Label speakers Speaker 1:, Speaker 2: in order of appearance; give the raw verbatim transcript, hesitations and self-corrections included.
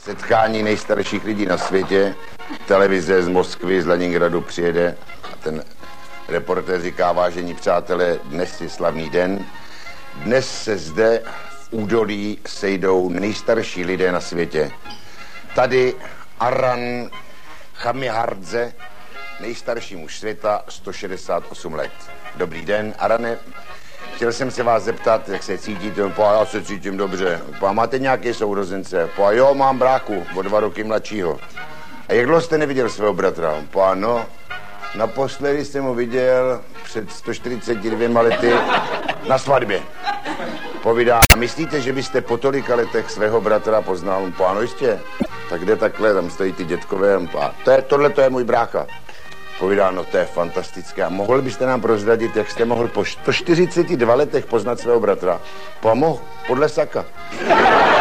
Speaker 1: setkání nejstarších lidí na světě. Televize z Moskvy, z Leningradu přijede a ten reportér říká: vážení přátelé, dnes je slavný den. Dnes se zde v údolí sejdou nejstarší lidé na světě. Tady Aran Chamihardze, nejstarší muž světa, sto šedesát osm let. Dobrý den, Arane. Chtěl jsem se vás zeptat, jak se cítíte. Pá, já se cítím dobře. Pá, máte nějaké sourozence? Pá, jo, mám bráchu, o dva roky mladšího. A jak dlouho jste neviděl svého bratra? Pá, no, naposledy jsem ho viděl před sto čtyřiceti dvěma lety na svatbě. Povídá: myslíte, že byste po tolika letech svého bratra poznal? Pá, no jistě. Tak jde takhle, tam stojí ty dětkové. Pá, to je, tohle to je můj brácha. Povídá: no to je fantastické. A mohl byste nám prozradit, jak jste mohl po sto čtyřiceti dvou letech poznat svého bratra? Pomohl podle Saka.